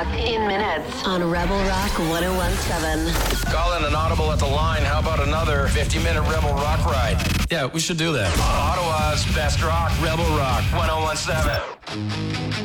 Rock in minutes on Rebel Rock 101.7. Call in an audible at the line. How about another 50-minute Rebel Rock ride? Yeah, we should do that. Ottawa's best rock, Rebel Rock 101.7.